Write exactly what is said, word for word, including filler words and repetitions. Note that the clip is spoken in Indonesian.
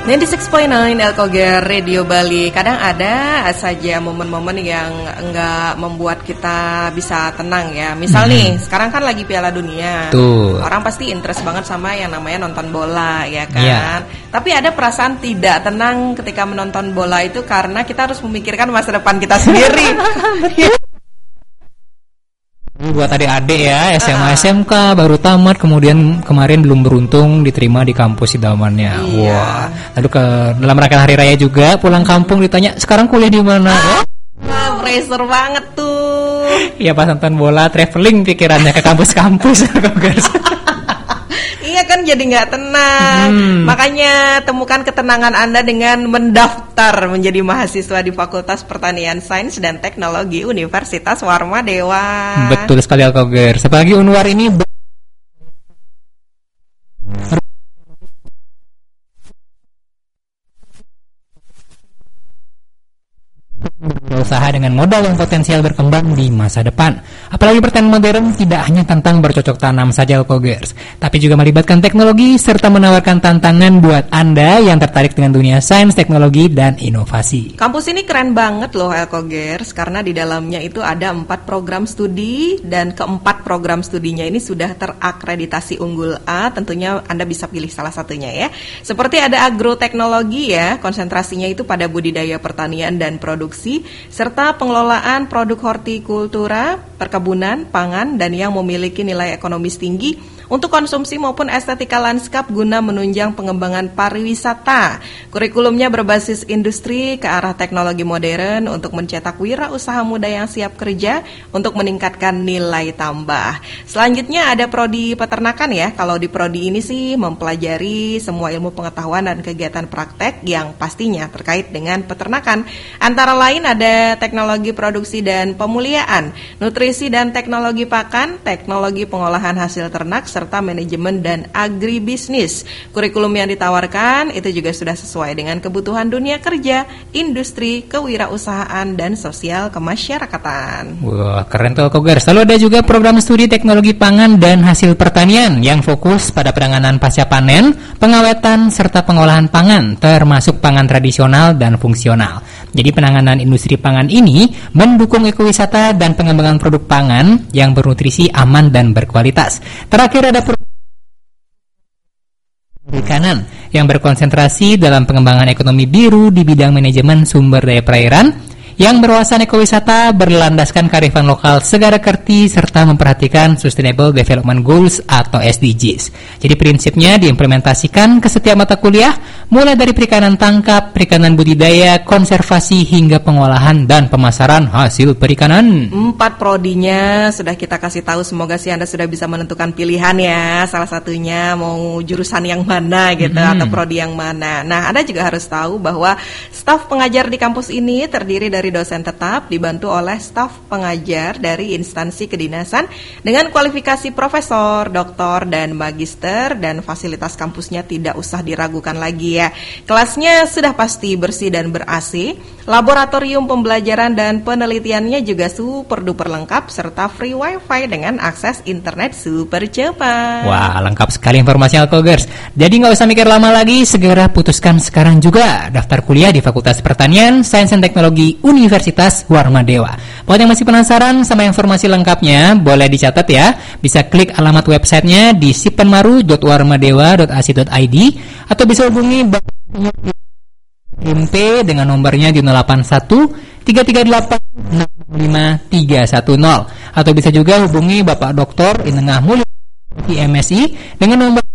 sembilan puluh enam koma sembilan Elkoger Radio Bali. Kadang ada saja momen-momen yang enggak membuat kita bisa tenang ya. Misal hmm. nih, sekarang kan lagi Piala Dunia. Tuh. Orang pasti interest banget sama yang namanya nonton bola ya kan. Yeah. Tapi ada perasaan tidak tenang ketika menonton bola itu karena kita harus memikirkan masa depan kita sendiri. Buat adik-adik ya, S M A, S M K baru tamat, kemudian kemarin belum beruntung diterima di kampus idamannya. Iya. Wah. Lalu ke dalam rangkaian hari raya juga pulang kampung ditanya, "Sekarang kuliah di mana?" Ah, oh, pressure banget tuh. Iya, pas nonton bola traveling pikirannya ke kampus-kampus. Iya kan, jadi nggak tenang. Hmm. Makanya temukan ketenangan Anda dengan mendaftar menjadi mahasiswa di Fakultas Pertanian Sains dan Teknologi Universitas Warma Dewa. Betul sekali Alkoger. Apalagi Unwar ini berusaha dengan modal yang potensial berkembang di masa depan. Apalagi pertanian modern tidak hanya tentang bercocok tanam saja Alkogers, tapi juga melibatkan teknologi serta menawarkan tantangan buat Anda yang tertarik dengan dunia sains, teknologi, dan inovasi. Kampus ini keren banget loh Alkogers, karena di dalamnya itu ada empat program studi dan keempat program studinya ini sudah terakreditasi unggul A. Tentunya Anda bisa pilih salah satunya ya. Seperti ada agroteknologi ya, konsentrasinya itu pada budidaya pertanian dan produksi, serta pengelolaan produk hortikultura, perkebunan, pangan, dan yang memiliki nilai ekonomis tinggi untuk konsumsi maupun estetika lanskap guna menunjang pengembangan pariwisata. Kurikulumnya berbasis industri ke arah teknologi modern untuk mencetak wirausaha muda yang siap kerja untuk meningkatkan nilai tambah. Selanjutnya ada prodi peternakan ya. Kalau di prodi ini sih mempelajari semua ilmu pengetahuan dan kegiatan praktek yang pastinya terkait dengan peternakan. Antara lain ada teknologi produksi dan pemuliaan, nutrisi dan teknologi pakan, teknologi pengolahan hasil ternak, serta manajemen dan agribisnis. Kurikulum yang ditawarkan itu juga sudah sesuai dengan kebutuhan dunia kerja, industri, kewirausahaan, dan sosial kemasyarakatan. Wah, keren tuh Alkogers. Lalu ada juga program studi teknologi pangan dan hasil pertanian yang fokus pada penanganan pasca panen, pengawetan, serta pengolahan pangan, termasuk pangan tradisional dan fungsional. Jadi penanganan industri pangan ini mendukung ekowisata dan pengembangan produk pangan yang bernutrisi, aman, dan berkualitas. Terakhir ada perikanan yang berkonsentrasi dalam pengembangan ekonomi biru di bidang manajemen sumber daya perairan yang berwawasan ekowisata, berlandaskan kearifan lokal segala kerti, serta memperhatikan Sustainable Development Goals atau S D Gs. Jadi prinsipnya diimplementasikan ke setiap mata kuliah, mulai dari perikanan tangkap, perikanan budidaya, konservasi, hingga pengolahan dan pemasaran hasil perikanan. Empat prodinya sudah kita kasih tahu, semoga sih Anda sudah bisa menentukan pilihan ya. Salah satunya mau jurusan yang mana gitu, hmm. atau prodi yang mana. Nah, Anda juga harus tahu bahwa staf pengajar di kampus ini terdiri dari dosen tetap dibantu oleh staf pengajar dari instansi kedinasan dengan kualifikasi profesor, doktor, dan magister, dan fasilitas kampusnya tidak usah diragukan lagi ya. Kelasnya sudah pasti bersih dan ber-A C, laboratorium pembelajaran dan penelitiannya juga super duper lengkap, serta free wifi dengan akses internet super cepat. Wah, lengkap sekali informasi Alkogers. Jadi nggak usah mikir lama lagi, segera putuskan sekarang juga daftar kuliah di Fakultas Pertanian, Sains dan Teknologi Universitas Warma Dewa. Buat yang masih penasaran sama informasi lengkapnya, boleh dicatat ya. Bisa klik alamat websitenya di sipenmaru dot warmadewa dot a c dot i d atau bisa hubungi M P dengan nomornya di nol delapan satu tiga tiga delapan enam lima tiga satu nol, atau bisa juga hubungi Bapak Doktor Inengah Mulya M S I dengan nomor